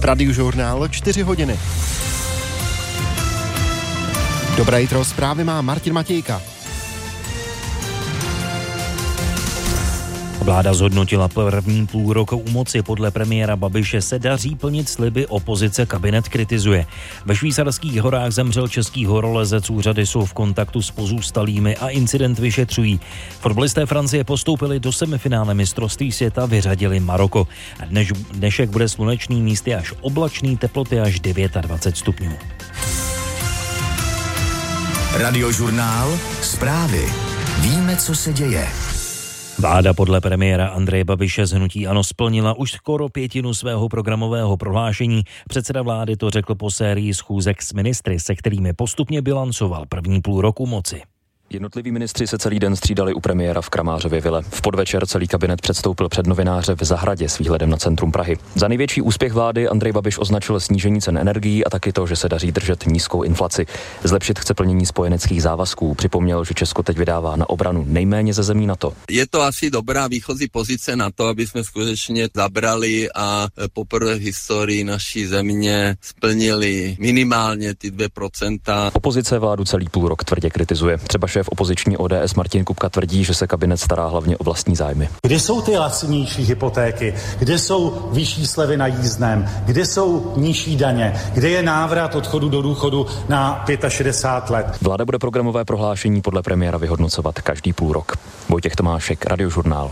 Radiožurnál 4 hodiny. Dobré jitro, zprávy má Martin Matějka. Vláda zhodnotila první půl rok u moci. Podle premiéra Babiše se daří plnit sliby, opozice kabinet kritizuje. Ve Švýcarských horách zemřel český horolezec, úřady jsou v kontaktu s pozůstalými a incident vyšetřují. Fotbalisté Francie postoupili do semifinále mistrovství světa, vyřadili Maroko. Dnešek bude slunečný, místy až oblačný, teploty až 29 stupňů. Radiožurnál, zprávy. Víme, co se děje. Vláda podle premiéra Andreje Babiše z hnutí ANO splnila už skoro pětinu svého programového prohlášení. Předseda vlády to řekl po sérii schůzek s ministry, se kterými postupně bilancoval první půl roku moci. Jednotliví ministři se celý den střídali u premiéra v Kramářově vile. V podvečer celý kabinet předstoupil před novináře v zahradě s výhledem na centrum Prahy. Za největší úspěch vlády Andrej Babiš označil snížení cen energií a taky to, že se daří držet nízkou inflaci. Zlepšit chce plnění spojeneckých závazků. Připomněl, že Česko teď vydává na obranu nejméně ze zemí NATO. Je to asi dobrá výchozí pozice na to, aby jsme skutečně zabrali a poprvé v historii naší země splnili minimálně ty 2%. Opozice vládu celý půl rok tvrdě kritizuje. Třeba šéf opoziční ODS Martin Kupka tvrdí, že se kabinet stará hlavně o vlastní zájmy. Kde jsou ty lacnější hypotéky? Kde jsou vyšší slevy na jízdném? Kde jsou nižší daně? Kde je návrat odchodu do důchodu na 65 let? Vláda bude programové prohlášení podle premiéra vyhodnocovat každý půl rok. Vojtěch Tomášek, Radiožurnál.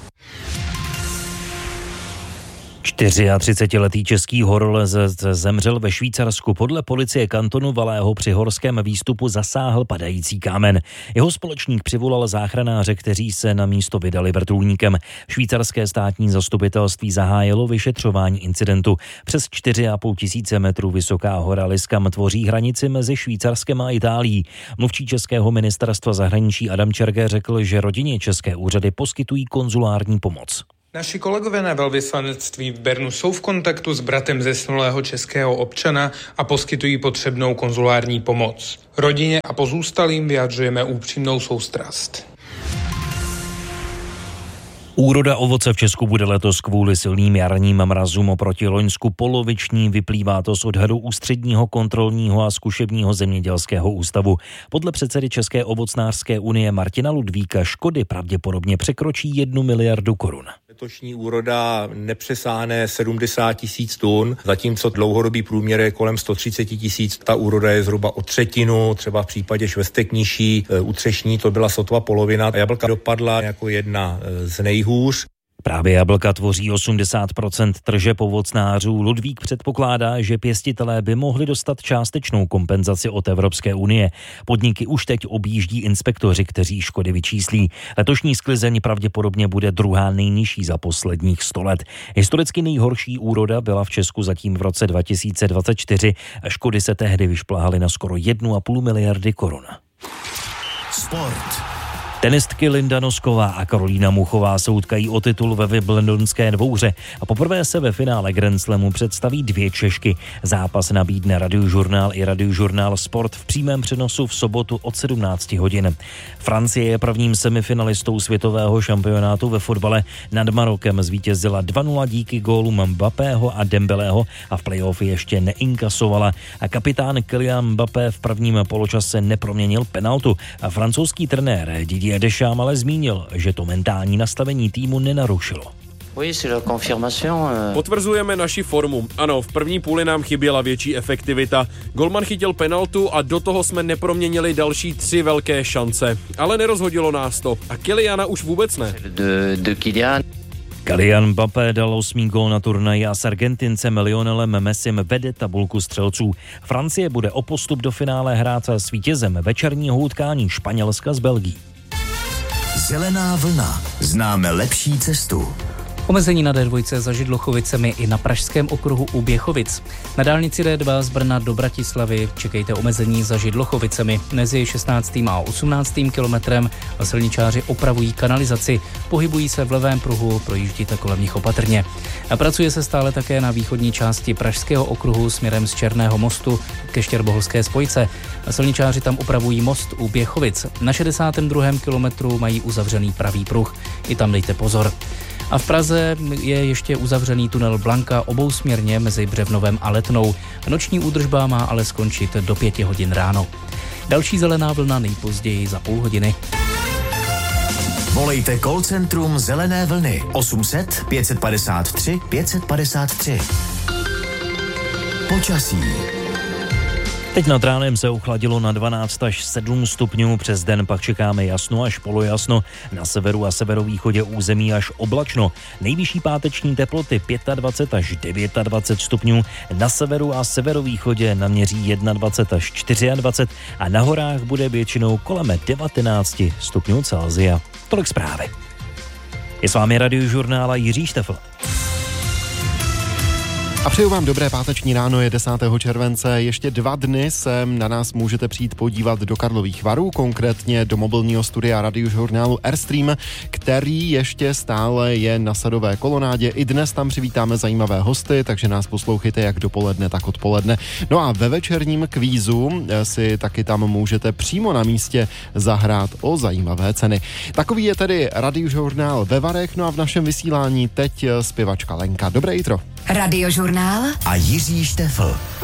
34letý český horolezec zemřel ve Švýcarsku. Podle policie kantonu Valého při horském výstupu zasáhl padající kámen. Jeho společník přivolal záchranáře, kteří se na místo vydali vrtulníkem. Švýcarské státní zastupitelství zahájilo vyšetřování incidentu. Přes 4,5 tisíce metrů vysoká hora Liskam tvoří hranici mezi Švýcarskem a Itálií. Mluvčí českého ministerstva zahraničí Adam Čerger řekl, že rodině české úřady poskytují konzulární pomoc. Naši kolegové na velvyslanectví v Bernu jsou v kontaktu s bratrem zesnulého českého občana a poskytují potřebnou konzulární pomoc. Rodině a pozůstalým vyjadřujeme upřímnou soustrast. Úroda ovoce v Česku bude letos kvůli silným jarním mrazům oproti loňsku poloviční, vyplývá to z odhadu Ústředního kontrolního a zkušebního zemědělského ústavu. Podle předsedy České ovocnářské unie Martina Ludvíka škody pravděpodobně překročí 1 miliardu korun. Letošní úroda nepřesáhne 70 tisíc tun, zatímco dlouhodobý průměr je kolem 130 tisíc. Ta úroda je zhruba o třetinu, třeba v případě švestek nižší, u třešní to byla sotva polovina. Jablka dopadla jako jedna z nejhůř. Právě jablka tvoří 80% tržeb ovocnářů. Ludvík předpokládá, že pěstitelé by mohli dostat částečnou kompenzaci od Evropské unie. Podniky už teď objíždí inspektoři, kteří škody vyčíslí. Letošní sklizeň pravděpodobně bude druhá nejnižší za posledních 100 let. Historicky nejhorší úroda byla v Česku zatím v roce 2024. Škody se tehdy vyšplhaly na skoro 1,5 miliardy korun. Sport. Tenistky Linda Nosková a Karolína Muchová se utkají o titul ve Wimbledonské dvouhře a poprvé se ve finále Grand Slamu představí 2 Češky. Zápas nabídne Radiožurnál i Radiožurnál Sport v přímém přenosu v sobotu od 17 hodin. Francie je prvním semifinalistou světového šampionátu ve fotbale. Nad Marokem zvítězila 2-0 díky gólům Mbappého a Dembélého a v playoff ještě neinkasovala. A kapitán Kylian Mbappé v prvním poločase neproměnil penaltu a francouzský trenér Didier Deschamps ale zmínil, že to mentální nastavení týmu nenarušilo. Potvrzujeme naši formu. Ano, v první půli nám chyběla větší efektivita. Golman chytil penaltu a do toho jsme neproměnili další 3 velké šance. Ale nerozhodilo nás to. A Kyliana už vůbec ne. Kylian Mbappé dal 8. gól na turnaji a s Argentincem Lionelem Messim vede tabulku střelců. Francie bude o postup do finále hrát s vítězem večerního utkání Španělska s Belgií. Zelená vlna. Známe lepší cestu. Omezení na D2 za Židlochovicemi i na pražském okruhu u Běchovic. Na dálnici D2 z Brna do Bratislavy čekejte omezení za Židlochovicemi. Mezi 16. a 18. kilometrem silničáři opravují kanalizaci. Pohybují se v levém pruhu, projíždíte kolem nich opatrně. A pracuje se stále také na východní části pražského okruhu směrem z Černého mostu ke Štěrboholské spojce. Silničáři tam opravují most u Běchovic. Na 62. kilometru mají uzavřený pravý pruh. I tam dejte pozor. A v Praze je ještě uzavřený tunel Blanka obousměrně mezi Břevnovem a Letnou. Noční údržba má ale skončit do 5 hodin ráno. Další zelená vlna nejpozději za půl hodiny. Volejte call centrum Zelené vlny 800 553 553. Počasí. Teď nad ránem se ochladilo na 12 až 7 stupňů, přes den pak čekáme jasno až polojasno, na severu a severovýchodě území až oblačno. Nejvyšší páteční teploty 25 až 29 stupňů, na severu a severovýchodě naměří 21 až 24 a na horách bude většinou kolem 19 stupňů Celsia. Tolik zprávy. Je s vámi Radiožurnál a Jiří Štefl. A přeju vám dobré páteční ráno, je 10. července. Ještě 2 dny se na nás můžete přijít podívat do Karlových Varů, konkrétně do mobilního studia Radiožurnálu Airstream, který ještě stále je na Sadové kolonádě. I dnes tam přivítáme zajímavé hosty, takže nás poslouchejte jak dopoledne, tak odpoledne. No a ve večerním kvízu si taky tam můžete přímo na místě zahrát o zajímavé ceny. Takový je tedy Radiožurnál ve Varech, no a v našem vysílání teď zpěvačka Lenka. Dobré jitro. Radiožurnál a Jiří Štefl.